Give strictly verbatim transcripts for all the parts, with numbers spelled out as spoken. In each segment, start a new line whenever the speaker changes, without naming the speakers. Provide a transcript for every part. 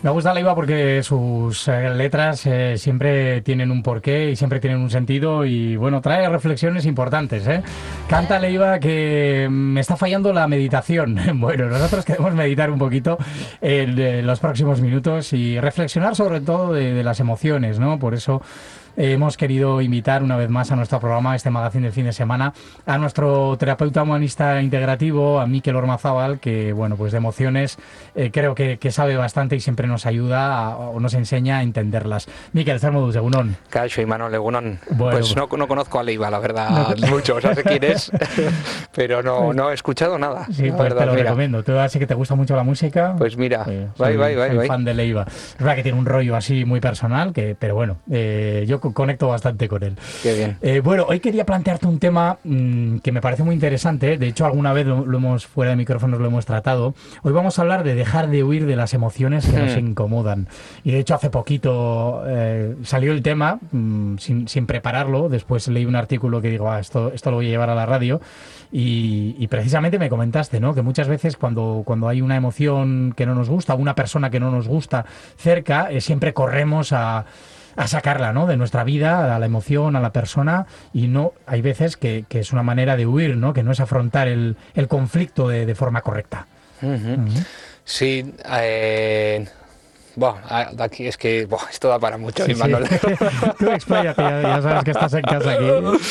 Me gusta Leiva porque sus eh, letras eh, siempre tienen un porqué y siempre tienen un sentido y bueno, trae reflexiones importantes, ¿eh? Canta Leiva que me está fallando la meditación. Bueno, nosotros queremos meditar un poquito en eh, los próximos minutos y reflexionar sobre todo de, de las emociones, ¿no? Por eso eh, hemos querido invitar una vez más a nuestro programa, este magazine del fin de semana, a nuestro terapeuta humanista integrativo, a Mikel Ormazábal, que bueno, pues de emociones eh, creo que, que sabe bastante y siempre nos ayuda a, o nos enseña a entenderlas. Mikel, zer moduz, egunon.
Kaixo, Imanol, egunon.
Bueno,
pues no, no conozco a Leiva, la verdad, no, mucho, o sea, sé quién es, pero no, no he escuchado nada.
Sí, pues
verdad,
te lo
mira.
recomiendo. Tú así que te gusta mucho la música.
Pues mira,
eh,
bye,
soy,
bye, bye,
soy
bye.
fan de Leiva. Es verdad que tiene un rollo así muy personal, que, pero bueno, eh, yo conecto bastante con él.
Qué bien.
Eh, bueno, hoy quería plantearte un tema mmm, que me parece muy interesante. De hecho, alguna vez lo, lo hemos, fuera de micrófonos lo hemos tratado. Hoy vamos a hablar de dejar de huir de las emociones que hmm. nos incomodan. Y de hecho, hace poquito eh, salió el tema, mmm, sin, sin prepararlo. Después leí un artículo que digo, ah, esto, esto lo voy a llevar a la radio. Y, y precisamente me comentaste, ¿no? Que muchas veces cuando, cuando hay una emoción que no nos gusta, una persona que no nos gusta cerca, eh, siempre corremos a... a sacarla, ¿no? De nuestra vida, a la emoción, a la persona, y no, hay veces que, que es una manera de huir, ¿no? Que no es afrontar el, el conflicto de, de forma correcta.
Uh-huh. Uh-huh. Sí, eh... Bueno, aquí es que bueno, esto da para mucho,
sí,
Imanol.
Sí. Tú expláyate, ya, ya sabes que estás en casa aquí.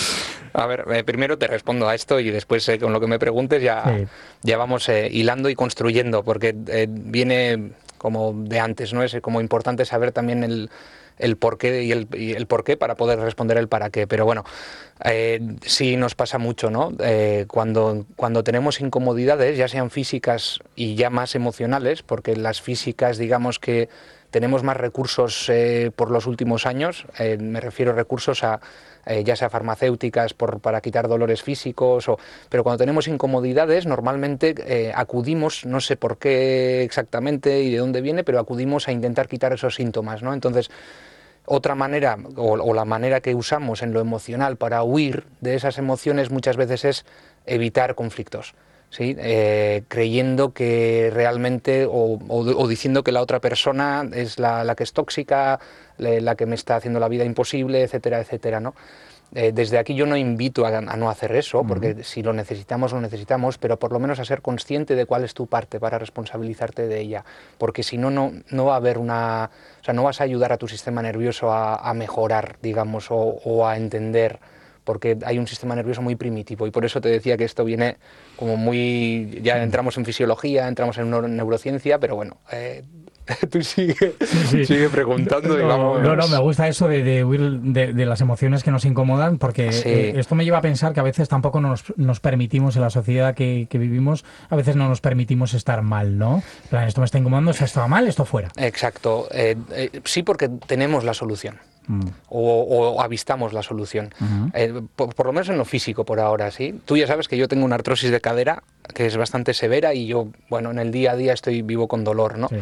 A ver, eh, primero te respondo a esto y después eh, con lo que me preguntes ya, sí. ya vamos eh, hilando y construyendo, porque eh, viene como de antes, ¿no? Es como importante saber también el el porqué y el, y el porqué para poder responder el para qué, pero bueno, eh, sí nos pasa mucho, ¿no? Eh, cuando, cuando tenemos incomodidades, ya sean físicas y ya más emocionales, porque las físicas, digamos que tenemos más recursos eh, por los últimos años, eh, me refiero a recursos a eh, ya sea farmacéuticas por, para quitar dolores físicos, o, pero cuando tenemos incomodidades normalmente eh, acudimos, no sé por qué exactamente y de dónde viene, pero acudimos a intentar quitar esos síntomas, ¿no? Entonces, otra manera, o, o la manera que usamos en lo emocional para huir de esas emociones muchas veces es evitar conflictos. ¿Sí? Eh, creyendo que realmente o, o, o diciendo que la otra persona es la, la que es tóxica, la que me está haciendo la vida imposible, etcétera, etcétera, ¿no? Eh, desde aquí yo no invito a, a no hacer eso, porque uh-huh. si lo necesitamos, lo necesitamos, pero por lo menos a ser consciente de cuál es tu parte para responsabilizarte de ella, porque si no, no, no va a haber una... O sea, no vas a ayudar a tu sistema nervioso a, a mejorar, digamos, o, o a entender, porque hay un sistema nervioso muy primitivo y por eso te decía que esto viene como muy... Ya entramos en fisiología, entramos en neurociencia, pero bueno... Eh, tú sigue, sí, sí. sigue preguntando.
No,
y vamos.
no, no, me gusta eso de, de huir de, de las emociones que nos incomodan, porque sí. eh, esto me lleva a pensar que a veces tampoco nos, nos permitimos, en la sociedad que, que vivimos, a veces no nos permitimos estar mal, ¿¿no? En plan, esto me está incomodando, esto está mal, esto fuera.
Exacto. Eh, eh, sí, porque tenemos la solución. Mm. O, o avistamos la solución. Uh-huh. eh, por, por lo menos en lo físico por ahora, ¿sí? Tú ya sabes que yo tengo una artrosis de cadera que es bastante severa y yo, bueno, en el día a día estoy vivo con dolor, ¿no? Sí.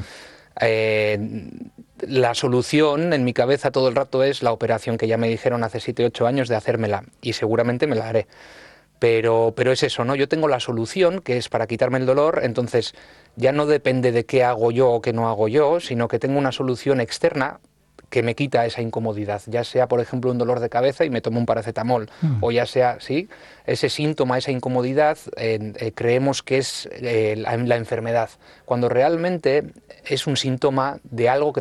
Eh, la solución en mi cabeza todo el rato es la operación que ya me dijeron hace siete ocho años de hacérmela y seguramente me la haré, pero, pero es eso, ¿no? Yo tengo la solución que es para quitarme el dolor, entonces ya no depende de qué hago yo o qué no hago yo, sino que tengo una solución externa que me quita esa incomodidad, ya sea por ejemplo un dolor de cabeza y me tomo un paracetamol, mm. o ya sea, sí, ese síntoma, esa incomodidad, eh, eh, creemos que es eh, la, la enfermedad, cuando realmente es un síntoma de algo que